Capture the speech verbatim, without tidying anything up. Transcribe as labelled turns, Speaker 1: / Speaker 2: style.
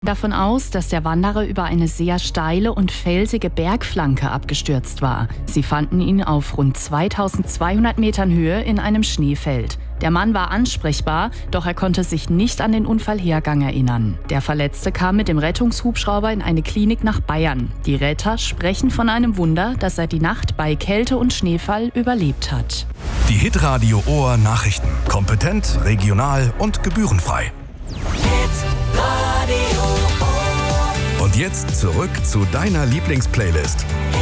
Speaker 1: Davon aus, dass der Wanderer über eine sehr steile und felsige Bergflanke abgestürzt war. Sie fanden ihn auf rund zweitausendzweihundert Metern Höhe in einem Schneefeld. Der Mann war ansprechbar, doch er konnte sich nicht an den Unfallhergang erinnern. Der Verletzte kam mit dem Rettungshubschrauber in eine Klinik nach Bayern. Die Retter sprechen von einem Wunder, dass er die Nacht bei Kälte und Schneefall überlebt hat.
Speaker 2: Die Hitradio Ohr Nachrichten. Kompetent, regional und gebührenfrei. Und jetzt zurück zu deiner Lieblingsplaylist.